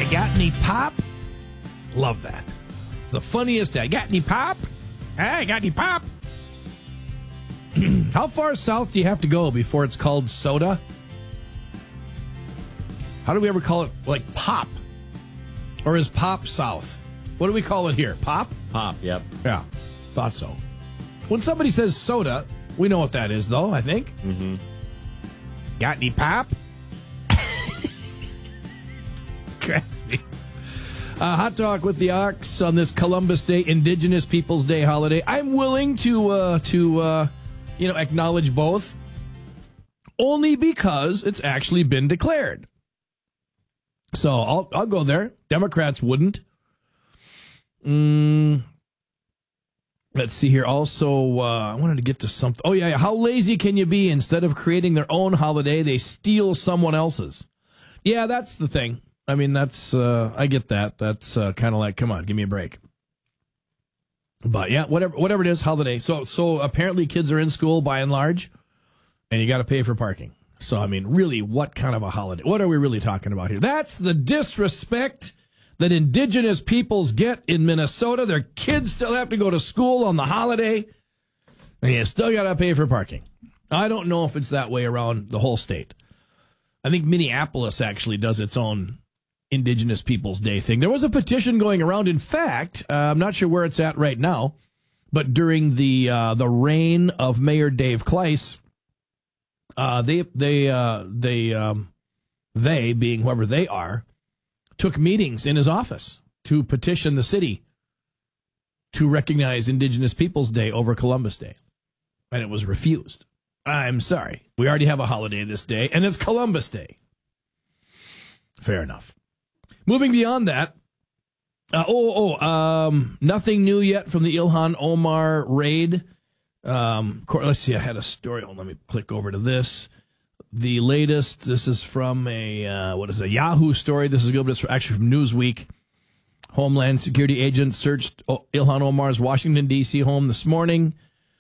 You got any pop? Love that. It's the funniest. I got any pop? Hey, got any pop? How far south do you have to go before it's called soda? How do we ever call it, like, pop? Or is pop south? What do we call it here? Pop? Pop, yep. Yeah, thought so. When somebody says soda, we know what that is, though, I think. Mm-hmm. Got any pop? Cracks me. Hot Talk with the Ox on this Columbus Day, Indigenous Peoples Day holiday. I'm willing to acknowledge both, only because it's actually been declared. So I'll go there. Democrats wouldn't. Let's see here. Also, I wanted to get to something. Oh, yeah. How lazy can you be? Instead of creating their own holiday, they steal someone else's. Yeah, that's the thing. I mean, that's, I get that. That's kind of like, come on, give me a break. But yeah, whatever it is, holiday. So apparently kids are in school by and large, and you got to pay for parking. So, I mean, really, what kind of a holiday? What are we really talking about here? That's the disrespect that Indigenous peoples get in Minnesota. Their kids still have to go to school on the holiday, and you still got to pay for parking. I don't know if it's that way around the whole state. I think Minneapolis actually does its own Indigenous Peoples Day thing. There was a petition going around. In fact, I'm not sure where it's at right now, but during the reign of Mayor Dave Kleiss, they being whoever they are, took meetings in his office to petition the city to recognize Indigenous Peoples Day over Columbus Day. And it was refused. I'm sorry. We already have a holiday this day, and it's Columbus Day. Fair enough. Moving beyond that, nothing new yet from the Ilhan Omar raid. Let's see, I had a story. Let me click over to this. The latest, this is from a Yahoo story. This is good, but it's actually from Newsweek. Homeland Security agents searched Ilhan Omar's Washington, D.C. home this morning.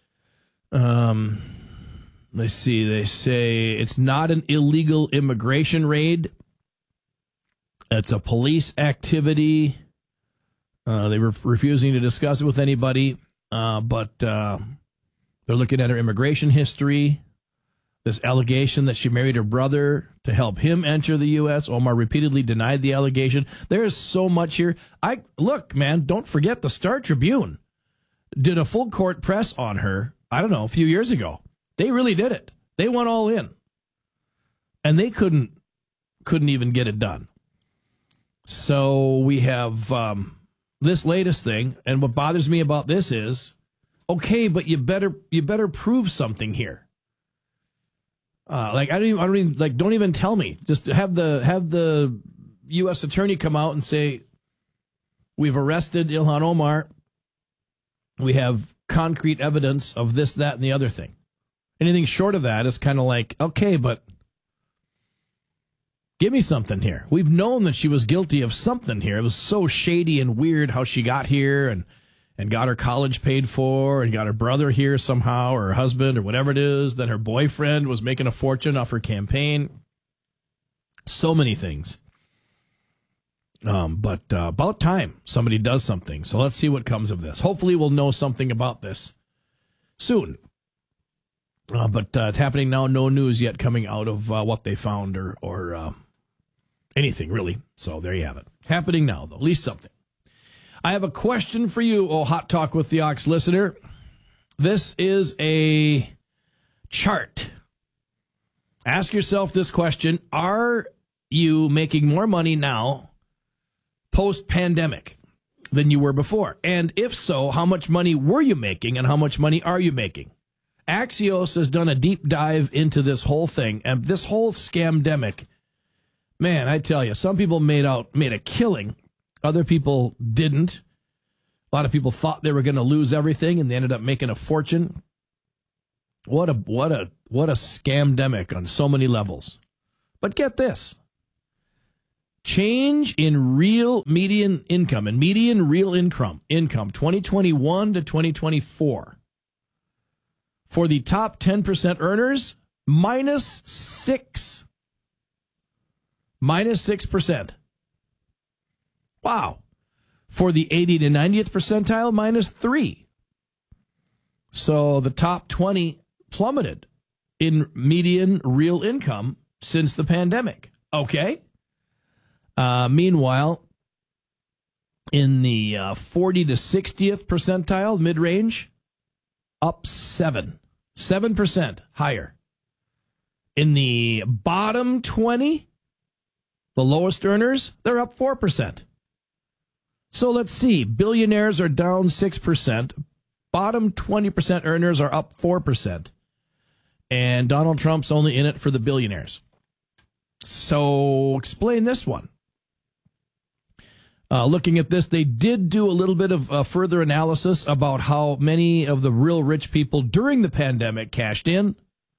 Let's see, they say it's not an illegal immigration raid. It's a police activity. They were refusing to discuss it with anybody, but they're looking at her immigration history. This allegation that she married her brother to help him enter the U.S. Omar repeatedly denied the allegation. There's so much here. Look, man, don't forget the Star Tribune did a full court press on her, I don't know, a few years ago. They really did it. They went all in. And they couldn't even get it done. So we have this latest thing, and what bothers me about this is, okay, but you better prove something here. Don't even tell me. Just have the U.S. attorney come out and say, we've arrested Ilhan Omar. We have concrete evidence of this, that, and the other thing. Anything short of that is kind of like, okay, but give me something here. We've known that she was guilty of something here. It was so shady and weird how she got here and got her college paid for and got her brother here somehow, or her husband, or whatever it is. Then her boyfriend was making a fortune off her campaign. So many things. But about time somebody does something. So let's see what comes of this. Hopefully we'll know something about this soon. But it's happening now. No news yet coming out of what they found or anything, really. So there you have it. Happening now, though. At least something. I have a question for you, Hot Talk with the Ox listener. This is a chart. Ask yourself this question. Are you making more money now, post-pandemic, than you were before? And if so, how much money were you making and how much money are you making? Axios has done a deep dive into this whole thing, and this whole scamdemic. Man, I tell you, some people made a killing. Other people didn't. A lot of people thought they were going to lose everything, and they ended up making a fortune. What a scamdemic on so many levels. But get this. Change in real median income and median real income 2021 to 2024. For the top 10% earners, minus 6%. Wow. For the 80 to 90th percentile, -3. So the top 20 plummeted in median real income since the pandemic. Okay. Meanwhile, in the 40 to 60th percentile, mid-range, up 7% higher. In the bottom 20, the lowest earners, they're up 4%. So let's see. Billionaires are down 6%. Bottom 20% earners are up 4%. And Donald Trump's only in it for the billionaires. So explain this one. Looking at this, they did do a little bit of further analysis about how many of the real rich people during the pandemic cashed in.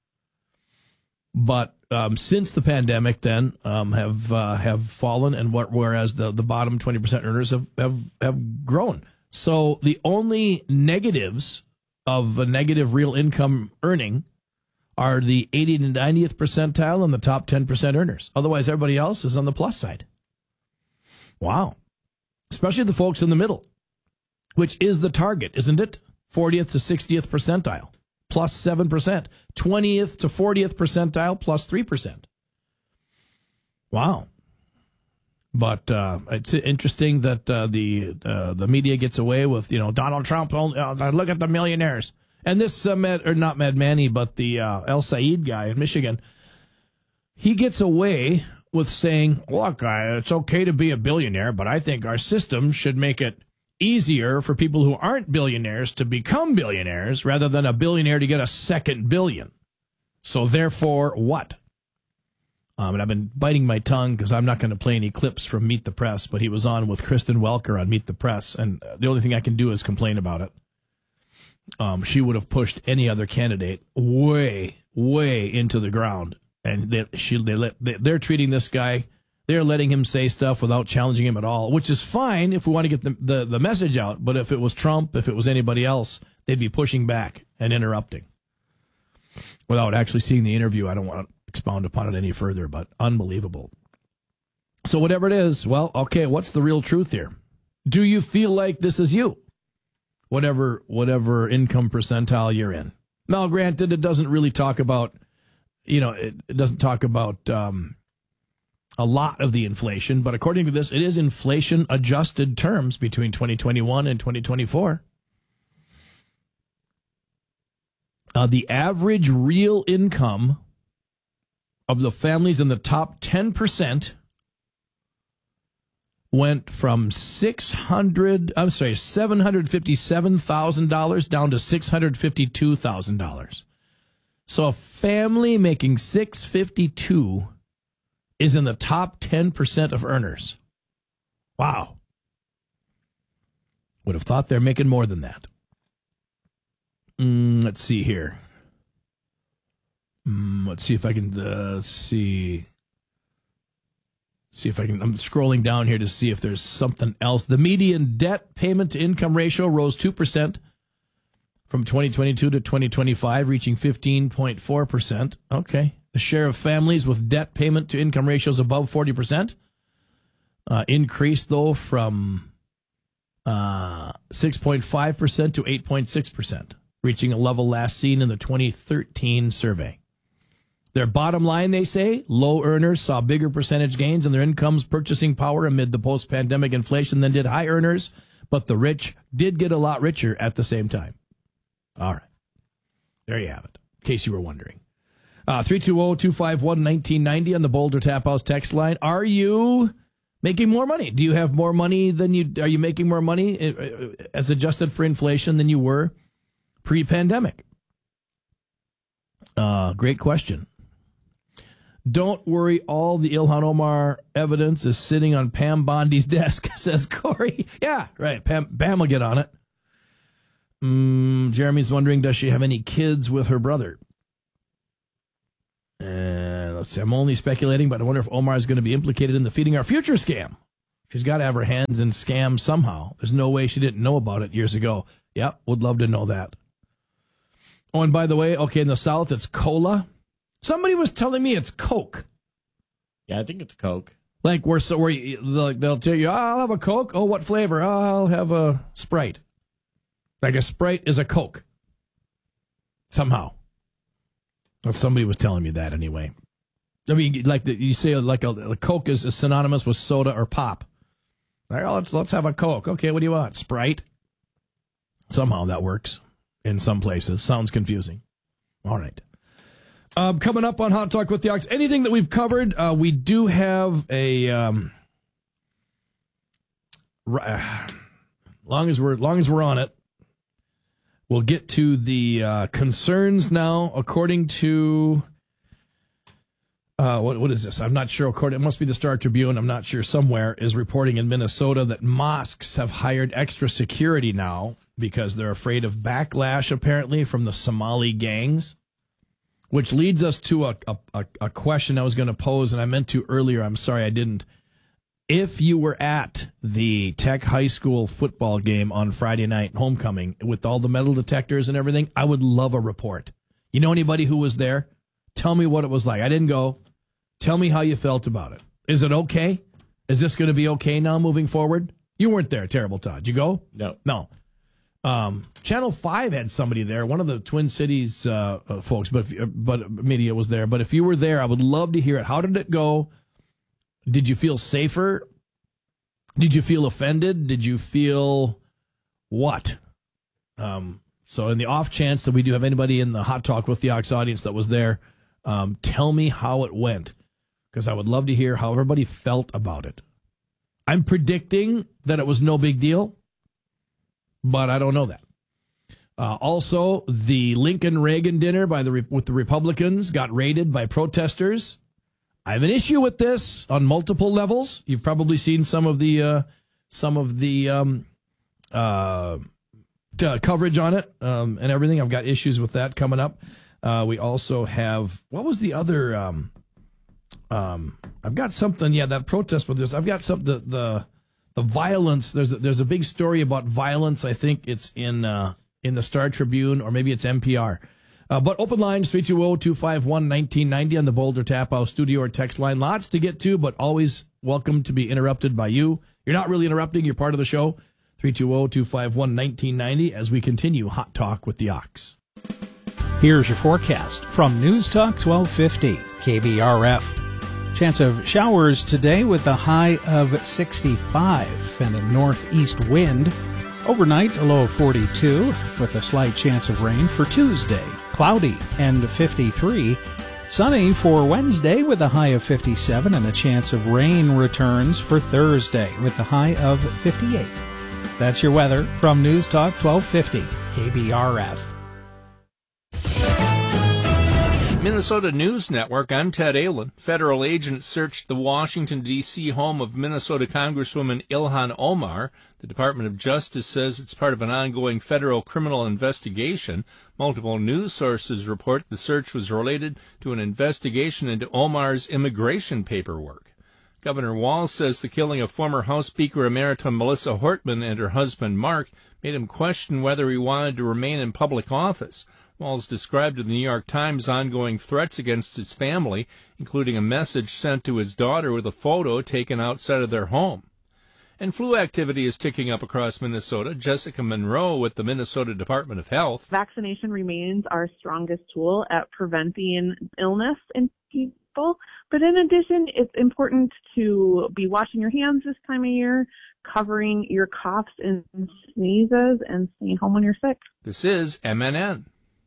But since the pandemic, then have fallen, and whereas the bottom 20% earners have grown. So the only negatives of a negative real income earning are the 80 to 90th percentile and the top 10% earners. Otherwise, everybody else is on the plus side. Wow. Especially the folks in the middle, which is the target, isn't it? 40th to 60th percentile, plus 7%. 20th to 40th percentile, plus 3%. Wow. But it's interesting that the media gets away with, Donald Trump, look at the millionaires. And this, not Mad Manny, but the El Said guy in Michigan, he gets away with saying, look, it's okay to be a billionaire, but I think our system should make it easier for people who aren't billionaires to become billionaires rather than a billionaire to get a second billion. So therefore, what? And I've been biting my tongue because I'm not going to play any clips from Meet the Press, but he was on with Kristen Welker on Meet the Press, and the only thing I can do is complain about it. She would have pushed any other candidate way, way into the ground, and they're treating this guy. They're letting him say stuff without challenging him at all, which is fine if we want to get the message out. But if it was Trump, if it was anybody else, they'd be pushing back and interrupting. Without actually seeing the interview, I don't want to expound upon it any further, but unbelievable. So whatever it is, well, okay, what's the real truth here? Do you feel like this is you? Whatever income percentile you're in. Now, granted, it doesn't really talk about, it doesn't talk about a lot of the inflation, but according to this, it is inflation-adjusted terms between 2021 and 2024. The average real income of the families in the top 10% went from $757,000 down to $652,000. So a family making $652,000 is in the top 10% of earners. Wow. Would have thought they're making more than that. Let's see here. Let's see if I can see if I can. I'm scrolling down here to see if there's something else. The median debt payment to income ratio rose 2% from 2022 to 2025, reaching 15.4%. Okay. The share of families with debt payment to income ratios above 40% increased, though, from 6.5% to 8.6%, reaching a level last seen in the 2013 survey. Their bottom line, they say, low earners saw bigger percentage gains in their income's purchasing power amid the post-pandemic inflation than did high earners, but the rich did get a lot richer at the same time. All right. There you have it, in case you were wondering. 320-251-1990 on the Boulder Tap House text line. Are you making more money? Do you have more money are you making more money as adjusted for inflation than you were pre-pandemic? Great question. Don't worry, all the Ilhan Omar evidence is sitting on Pam Bondi's desk, says Corey. Yeah, right. Pam will get on it. Jeremy's wondering, does she have any kids with her brother? Let's see. I'm only speculating, but I wonder if Omar is going to be implicated in the Feeding Our Future scam. She's got to have her hands in scams somehow. There's no way she didn't know about it years ago. Yep, would love to know that. Oh, and by the way, okay, in the South, it's cola. Somebody was telling me it's Coke. Yeah, I think it's Coke. Like where they'll tell you, I'll have a Coke. Oh, what flavor? I'll have a Sprite. Like a Sprite is a Coke. Somehow. Well, somebody was telling me that anyway. I mean, like you say, like a Coke is synonymous with soda or pop. Like, oh, let's have a Coke. Okay, what do you want? Sprite. Somehow that works in some places. Sounds confusing. All right. Coming up on Hot Talk with the Ox, anything that we've covered, we do have a long as we're on it, we'll get to the concerns now. According to what is this? I'm not sure. It must be the Star Tribune. I'm not sure. Somewhere is reporting in Minnesota that mosques have hired extra security now because they're afraid of backlash, apparently, from the Somali gangs. Which leads us to a question I was going to pose, and I meant to earlier. I'm sorry I didn't. If you were at the Tech High School football game on Friday night, homecoming, with all the metal detectors and everything, I would love a report. You know anybody who was there? Tell me what it was like. I didn't go. Tell me how you felt about it. Is it okay? Is this going to be okay now moving forward? You weren't there, Terrible Todd. Did you go? No. Channel 5 had somebody there, one of the Twin Cities folks, but media was there. But if you were there, I would love to hear it. How did it go? Did you feel safer? Did you feel offended? Did you feel what? So in the off chance that we do have anybody in the Hot Talk with the Ox audience that was there, tell me how it went, because I would love to hear how everybody felt about it. I'm predicting that it was no big deal, but I don't know that. Also, the Lincoln-Reagan dinner with the Republicans got raided by protesters. I have an issue with this on multiple levels. You've probably seen some of the coverage on it and everything. I've got issues with that coming up. We also have, what was the other? I've got something. Yeah, that protest with this. I've got something. The violence. There's a big story about violence. I think it's in the Star Tribune, or maybe it's NPR. But open lines, 320-251-1990 on the Boulder Tap House studio or text line. Lots to get to, but always welcome to be interrupted by you. You're not really interrupting. You're part of the show. 320-251-1990 as we continue Hot Talk with the Ox. Here's your forecast from News Talk 1250 KBRF. Chance of showers today with a high of 65 and a northeast wind. Overnight, a low of 42 with a slight chance of rain for Tuesday. Cloudy and 53. Sunny for Wednesday with a high of 57 and a chance of rain returns for Thursday with a high of 58. That's your weather from News Talk 1250 KBRF. Minnesota News Network, I'm Ted Allen. Federal agents searched the Washington, D.C. home of Minnesota Congresswoman Ilhan Omar. The Department of Justice says it's part of an ongoing federal criminal investigation. Multiple news sources report the search was related to an investigation into Omar's immigration paperwork. Governor Walz says the killing of former House Speaker Emerita Melissa Hortman and her husband Mark made him question whether he wanted to remain in public office. Walz described in the New York Times ongoing threats against his family, including a message sent to his daughter with a photo taken outside of their home. And flu activity is ticking up across Minnesota. Jessica Monroe with the Minnesota Department of Health. Vaccination remains our strongest tool at preventing illness in people. But in addition, it's important to be washing your hands this time of year, covering your coughs and sneezes, and staying home when you're sick. This is MNN.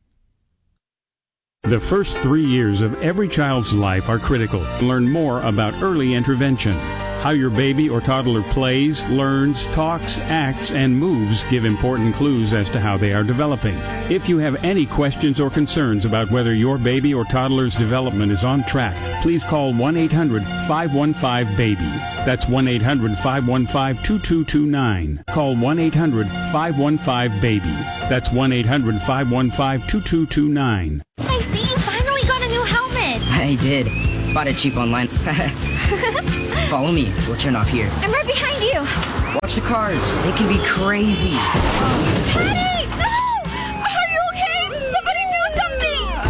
The first 3 years of every child's life are critical. Learn more about early intervention. How your baby or toddler plays, learns, talks, acts, and moves give important clues as to how they are developing. If you have any questions or concerns about whether your baby or toddler's development is on track, please call 1-800-515-BABY. That's 1-800-515-2229. Call 1-800-515-BABY. That's 1-800-515-2229. I see you finally got a new helmet. I did. Bought it cheap online. Follow me. We'll turn off here. I'm right behind you. Watch the cars. They can be crazy. Teddy! No! Are you okay? Somebody do something!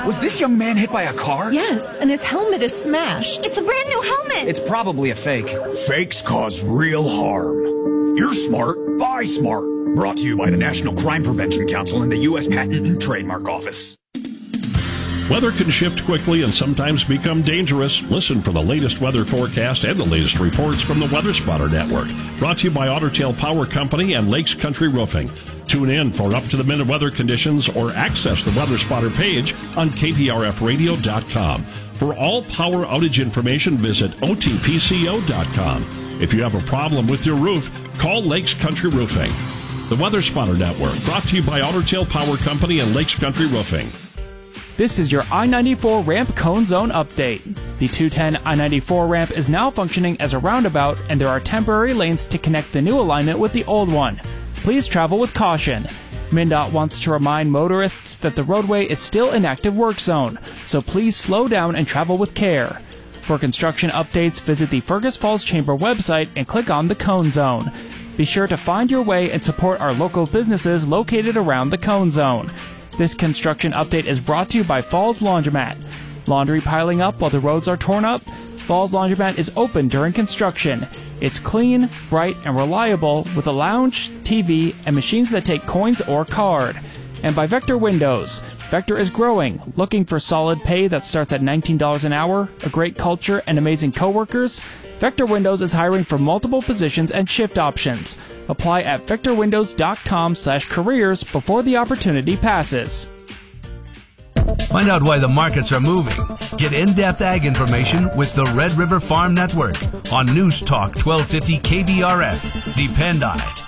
Was this young man hit by a car? Yes, and his helmet is smashed. It's a brand new helmet. It's probably a fake. Fakes cause real harm. You're smart, buy smart. Brought to you by the National Crime Prevention Council and the U.S. Patent and Trademark Office. Weather can shift quickly and sometimes become dangerous. Listen for the latest weather forecast and the latest reports from the Weather Spotter Network. Brought to you by Otter Tail Power Company and Lakes Country Roofing. Tune in for up-to-the-minute weather conditions or access the Weather Spotter page on KPRFradio.com. For all power outage information, visit OTPCO.com. If you have a problem with your roof, call Lakes Country Roofing. The Weather Spotter Network, brought to you by Otter Tail Power Company and Lakes Country Roofing. This is your I-94 ramp cone zone update. The 210 I-94 ramp is now functioning as a roundabout, and there are temporary lanes to connect the new alignment with the old one. Please travel with caution. MnDOT wants to remind motorists that the roadway is still an active work zone, so please slow down and travel with care. For construction updates, visit the Fergus Falls Chamber website and click on the Cone Zone. Be sure to find your way and support our local businesses located around the Cone Zone. This construction update is brought to you by Falls Laundromat. Laundry piling up while the roads are torn up? Falls Laundromat is open during construction. It's clean, bright, and reliable with a lounge, TV, and machines that take coins or card. And by Vector Windows. Vector is growing, looking for solid pay that starts at $19 an hour, a great culture, and amazing coworkers? Vector Windows is hiring for multiple positions and shift options. Apply at vectorwindows.com/careers before the opportunity passes. Find out why the markets are moving. Get in-depth ag information with the Red River Farm Network on News Talk 1250 KBRF. Depend on it.